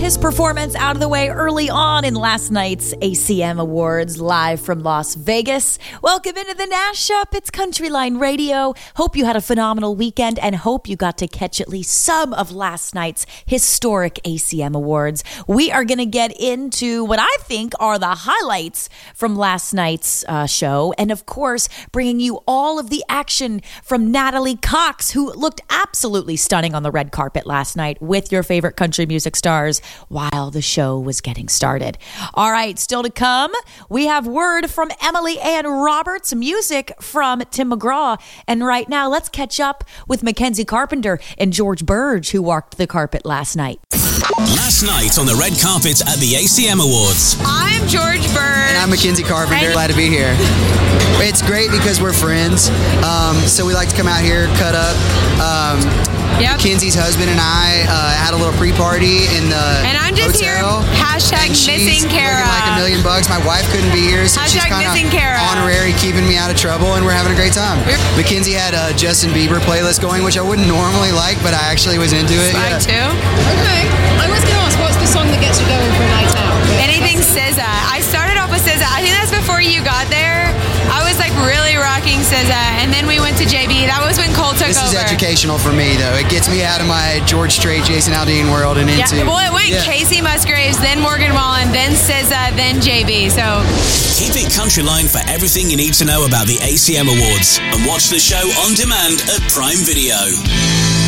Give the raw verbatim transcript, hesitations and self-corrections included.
this performance out of the way early on in last night's A C M Awards, live from Las Vegas. Welcome into the Nash-Up. It's Countryline Radio. Hope you had a phenomenal weekend and hope you got to catch at least some of last night's historic A C M Awards. We are going to get into what I think are the highlights from last night's uh, show, and of course, bringing you all of the action from Natalie Cox, who looked absolutely stunning on the red carpet last night with your favorite country music stars while the show was getting started. All right, still to come, we have word from Emily Ann Roberts, music from Tim McGraw, and right now let's catch up with Mackenzie Carpenter and George Burge, who walked the carpet last night. Last night on the red carpet at the A C M Awards. I'm George Burge. And I'm Mackenzie Carpenter. And- Glad to be here. It's great because we're friends, um, so we like to come out here, cut up. Um, Yep. Mackenzie's husband and I uh, had a little pre-party in the And I'm just hotel, here, hashtag and she's missing Kara. looking like a million bucks. My wife couldn't be here, so she's Hashtag kind of missing Kara. honorary, keeping me out of trouble, and we're having a great time. Mackenzie had a Justin Bieber playlist going, which I wouldn't normally like, but I actually was into it. I yeah. too. Okay. I was going to ask, what's the song that gets you going for a night out? But Anything S Z A. I started off with S Z A. I think that's before you got there. I was like really rocking S Z A, and then we went to J B. That was when Cole took This over. is educational for me, though. It gets me out of my George Strait, Jason Aldean world and Yeah, into... well, it went Yeah. Casey Musgraves, then Morgan Wallen, then S Z A, then J B. So Keep it Countryline for everything you need to know about the A C M Awards and watch the show on demand at Prime Video.